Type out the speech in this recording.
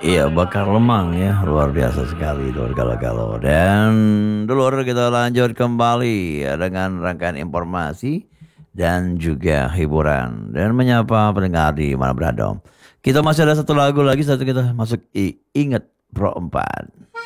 Iya, bakar lemang ya, luar biasa sekali Dulur Galau-Galau. Dan Dulur kita lanjut kembali ya, dengan rangkaian informasi dan juga hiburan dan menyapa pendengar di mana berada. Kita masih ada satu lagu lagi, satu kita masuk inget Pro 4.